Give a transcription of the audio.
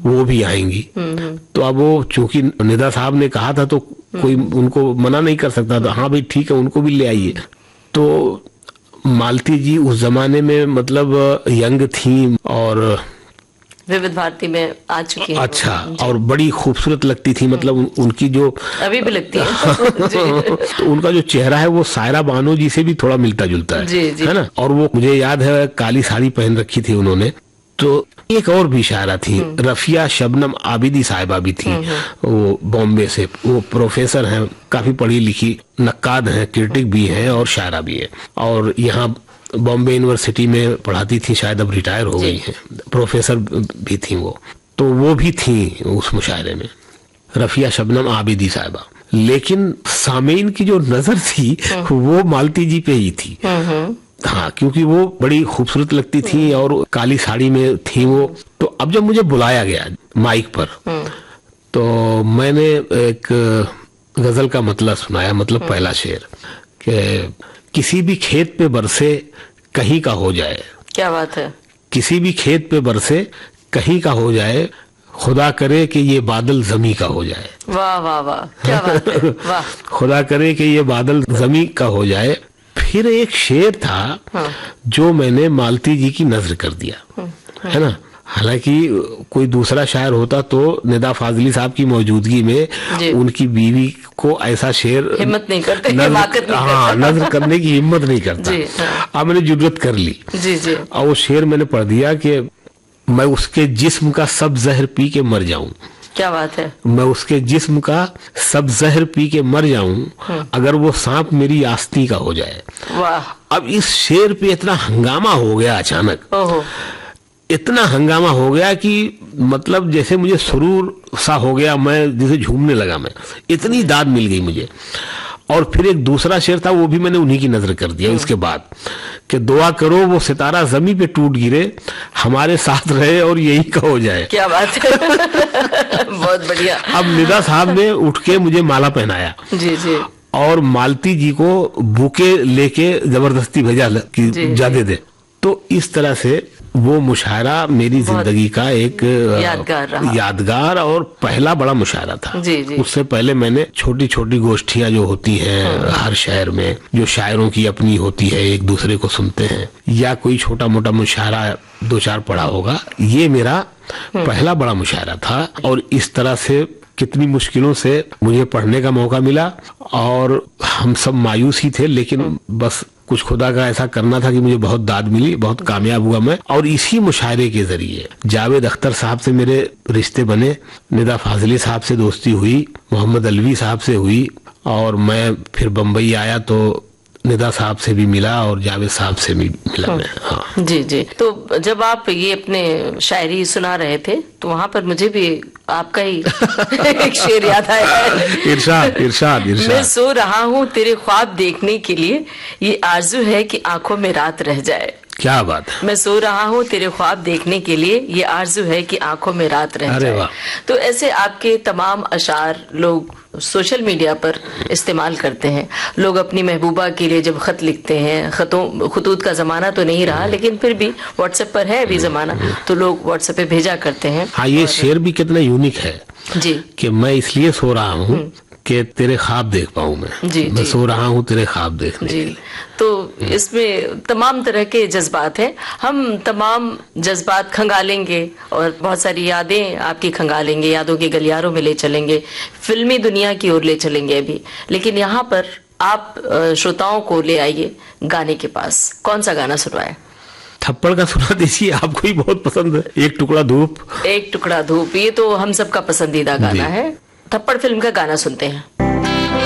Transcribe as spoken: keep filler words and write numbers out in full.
वो भी आएंगी। तो अब वो चूंकि निदा साहब ने कहा था तो कोई उनको मना नहीं कर सकता था, हाँ भाई ठीक है उनको भी ले आइए। तो मालती जी उस जमाने में मतलब यंग थी और विविध भारती में आ चुकी हैं। अच्छा, और बड़ी खूबसूरत लगती थी, मतलब उन, उनकी जो अभी भी लगती है तो उनका जो चेहरा है वो सायरा बानो जी से भी थोड़ा मिलता जुलता है, जी, जी। है ना। और वो मुझे याद है काली साड़ी पहन रखी थी उन्होंने। तो एक और भी शायरा थी, रफिया शबनम आबिदी साहिबा भी थी, वो बॉम्बे से, वो प्रोफेसर हैं, काफी पढ़ी लिखी नक्काद हैं, क्रिटिक भी हैं और शायरा भी है, और यहाँ बॉम्बे यूनिवर्सिटी में पढ़ाती थी, शायद अब रिटायर हो गई हैं, प्रोफेसर भी थी वो। तो वो भी थी उस मुशायरे में, रफिया शबनम आबिदी साहिबा। लेकिन सामीन की जो नजर थी वो मालती जी पे ही थी। हाँ, क्योंकि वो बड़ी खूबसूरत लगती थी और काली साड़ी में थी वो। तो अब जब मुझे बुलाया गया माइक पर तो मैंने एक गजल का मतलब सुनाया, मतलब पहला शेर कि किसी भी खेत पे बरसे कहीं का हो जाए। क्या बात है। किसी भी खेत पे बरसे कहीं का हो जाए, खुदा करे कि ये बादल जमी का हो जाए। वाह वाह वाह, क्या बात है, वाह। खुदा करे कि ये बादल जमी का हो जाए। फिर एक शेर था हाँ। जो मैंने मालती जी की नजर कर दिया, है ना। हालांकि कोई दूसरा शायर होता तो निदा फाजली साहब की मौजूदगी में उनकी बीवी को ऐसा शेर हिम्मत नहीं करते, नजर, हाँ, नजर करने की हिम्मत नहीं करता। हाँ। अब मैंने जुर्रत कर ली जी जी। और वो शेर मैंने पढ़ दिया कि मैं उसके जिस्म का सब जहर पी के मर जाऊं। क्या बात है। मैं उसके जिस्म का सब जहर पी के मर जाऊं अगर वो सांप मेरी आस्ती का हो जाए। वाह। अब इस शेर पे इतना हंगामा हो गया अचानक, ओहो। इतना हंगामा हो गया कि मतलब जैसे मुझे सुरूर सा हो गया, मैं जैसे झूमने लगा, मैं इतनी दाद मिल गई मुझे। और फिर एक दूसरा शेर था, वो भी मैंने उन्हीं की नजर कर दिया इसके बाद कि दुआ करो वो सितारा जमी पे टूट गिरे, हमारे साथ रहे और यही का हो जाए। क्या बात है बहुत बढ़िया। अब निदा साहब ने उठ के मुझे माला पहनाया जी जी, और मालती जी को बुके लेके जबरदस्ती भेजा कि जा दे दे। तो इस तरह से वो मुशायरा मेरी जिंदगी का एक यादगार रहा। यादगार और पहला बड़ा मुशायरा था जी जी। उससे पहले मैंने छोटी छोटी गोष्ठियां जो होती हैं हर शहर में, जो शायरों की अपनी होती है, एक दूसरे को सुनते हैं, या कोई छोटा मोटा मुशायरा दो चार पढ़ा होगा, ये मेरा पहला बड़ा मुशायरा था। और इस तरह से कितनी मुश्किलों से मुझे पढ़ने का मौका मिला और हम सब मायूस ही थे, लेकिन बस कुछ खुदा का ऐसा करना था कि मुझे बहुत दाद मिली, बहुत कामयाब हुआ मैं। और इसी मुशायरे के जरिए जावेद अख्तर साहब से मेरे रिश्ते बने, निदा फाजली साहब से दोस्ती हुई, मोहम्मद अलवी साहब से हुई, और मैं फिर बम्बई आया तो निदा साहब से भी मिला और जावेद साहब से भी मिला मैं। हाँ जी जी। तो जब आप ये अपने शायरी सुना रहे थे तो वहाँ पर मुझे भी आपका ही एक शेर याद आया। इरशाद इरशाद इरशाद। मैं सो रहा हूँ तेरे ख्वाब देखने के लिए, ये आरज़ू है कि आंखों में रात रह जाए। क्या बात है। मैं सो रहा हूँ तेरे ख्वाब देखने के लिए, ये आरज़ू है कि आंखों में रात रह जाए। तो ऐसे आपके तमाम अशार लोग सोशल मीडिया पर इस्तेमाल करते हैं। लोग अपनी महबूबा के लिए जब खत लिखते हैं, खतों खतूत का जमाना तो नहीं रहा, लेकिन फिर भी व्हाट्सएप पर है अभी जमाना, तो लोग व्हाट्सएप पे भेजा करते हैं। हाँ, ये शेर भी कितना यूनिक है जी, कि मैं इसलिए सो रहा हूँ कि तेरे ख्वाब देख पाऊं मैं जी, मैं जी, सो रहा हूँ तेरे ख्वाब देखने जी। तो इसमें तमाम तरह के जज्बात हैं, हम तमाम जज्बात खंगालेंगे और बहुत सारी यादें आपकी खंगालेंगे, यादों के गलियारों में ले चलेंगे, फिल्मी दुनिया की ओर ले चलेंगे अभी। लेकिन यहाँ पर आप श्रोताओं को ले आइए गाने के पास। कौन सा गाना सुनवाए? थप्पड़ का सुना दीजिए, आपको ही बहुत पसंद है, एक टुकड़ा धूप। एक टुकड़ा धूप, ये तो हम सबका पसंदीदा गाना है। थप्पड़ फिल्म का गाना सुनते हैं।